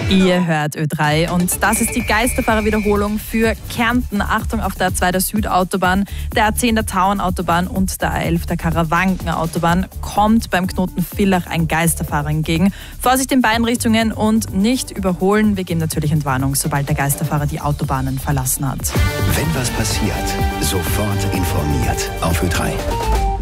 Ihr hört Ö3 und das ist die Geisterfahrer-Wiederholung für Kärnten. Achtung auf der A2 der Südautobahn, der A10 der Tauernautobahn und der A11 der Karawankenautobahn kommt beim Knoten Villach ein Geisterfahrer entgegen. Vorsicht in beiden Richtungen und nicht überholen. Wir geben natürlich Entwarnung, sobald der Geisterfahrer die Autobahnen verlassen hat. Wenn was passiert, sofort informiert auf Ö3.